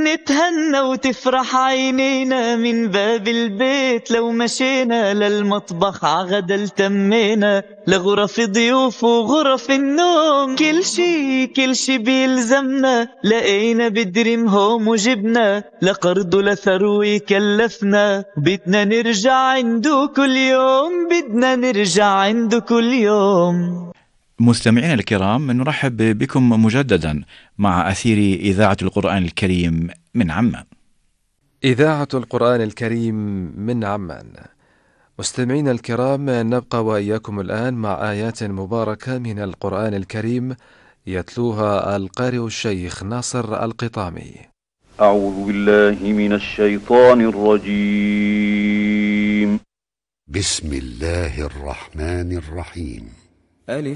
نتهنى وتفرح عينينا من باب البيت، لو مشينا للمطبخ عغدا التمينا، لغرف ضيوف وغرف النوم، كل شي بيلزمنا لقينا بدريم هوم وجبنا، لقرض لثروي كلفنا، بدنا نرجع عنده كل يوم، بدنا نرجع عنده كل يوم. مستمعينا الكرام، نرحب بكم مجددا مع أثير إذاعة القرآن الكريم من عمان. إذاعة القرآن الكريم من عمان. مستمعينا الكرام، نبقى وإياكم الآن مع آيات مباركة من القرآن الكريم يتلوها القارئ الشيخ ناصر القطامي. أعوذ بالله من الشيطان الرجيم. بسم الله الرحمن الرحيم. ألف